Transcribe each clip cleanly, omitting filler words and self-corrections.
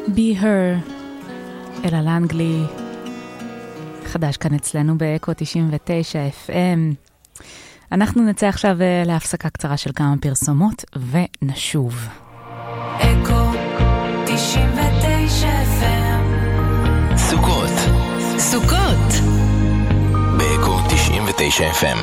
Be Her, אלה לנגלי, חדש כאן אצלנו באקו 99 FM. אנחנו נצא עכשיו להפסקה קצרה של כמה פרסומות ונשוב. אקו 99 FM. סוכות. סוכות. באקו 99 FM.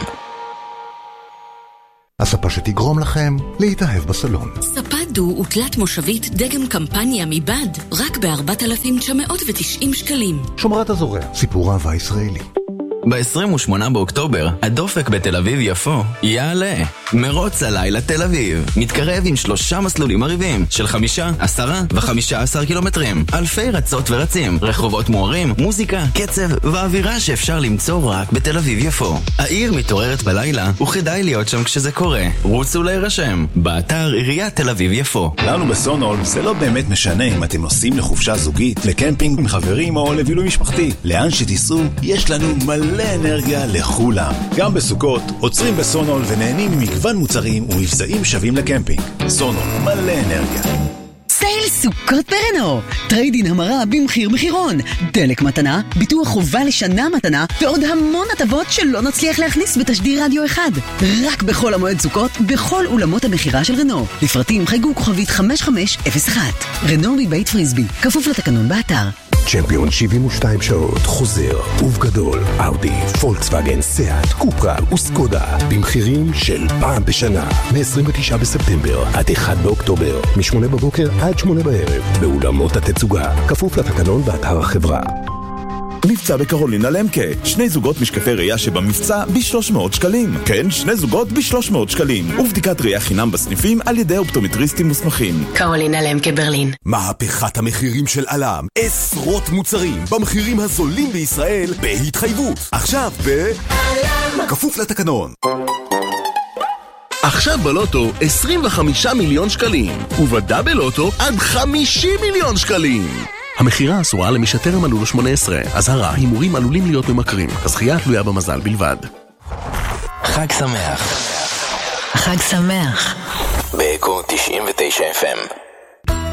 הספה שתגרום לכם להתאהב בסלון. ספה דו ותלת מושבית דגם קמפניה מבד, רק ב-4,990 שקלים. שומרת הזורע, סיפור אהבה ישראלי. ב-28 באוקטובר, הדופק בתל אביב יפו יעלה. מרוץ הלילה תל אביב. מתקרב עם 3 מסלולים מריבים של 5, 10 ו-15 קילומטרים. אלפי רצות ורצים, רחובות מוארים, מוזיקה, קצב ואווירה שאפשר למצוא רק בתל אביב יפו. העיר מתעוררת בלילה, וכדאי להיות שם כשזה קורה. רוצו להירשם באתר עיריית תל אביב יפו. לנו בסונול זה לא באמת משנה אם אתם נוסעים לחופשה זוגית, לקמפינג עם חברים או לבילוי משפחתי. לאן שתיסעו, יש לנו מלא אנרגיה לכולם. גם בסוכות, עוצרים בסונול ונהנים ממגוון מוצרים ומבצעים שווים לקמפינג. סונול, מלא אנרגיה. סייל סוכות ברנו, טריידין המרה במחיר מחירון, דלק מתנה, ביטוח חובה לשנה מתנה ועוד המון הטבות שלא נצליח להכניס בתשדיר רדיו אחד. רק בחול המועד סוכות, בכל אולמות המחירה של רנו. לפרטים חייגו כוכבית 5501. רנו מבית פריסבי, כפוף לתקנון באתר. צ'מפיון 72 שעות חוזר ובגדול. אאודי, פולקסווגן, סיאט, קופרה וסקודה במחירים של פעם בשנה, מ-29 בספטמבר עד 1 באוקטובר, מ-8 בבוקר עד 8 בערב באולמות התצוגה, כפוף לתקנון באתר החברה. מבצע בקרולינה למקה, 2 זוגות משקפי ראייה שבמבצע ב-300 שקלים. כן, 2 זוגות ב-300 שקלים. ובדיקת ראייה חינם בסניפים על ידי אופטומטריסטים מוסמכים. קרולינה למקה ברלין. מהפכת המחירים של אלם. עשרות מוצרים במחירים הזולים בישראל בהתחייבות. עכשיו אלם. כפוף לתקנון. עכשיו בלוטו 25 מיליון שקלים, ובדאבל לוטו עד 50 מיליון שקלים. המחירה אסורה למי שטרם מלאו לו 18. אזהרה, הימורים עלולים להיות ממכרים. הזכייה תלויה במזל בלבד. חג שמח. חג שמח. באקו 99 FM.